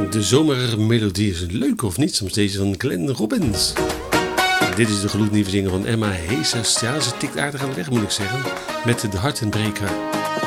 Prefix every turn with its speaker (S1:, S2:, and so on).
S1: De zomermelodie is leuk of niet? Soms deze van Glenn Robbins. Dit is de gloednieuwe zinger van Emma Heesers. Ja, ze tikt aardig aan de weg moet ik zeggen. Met de hartenbreker.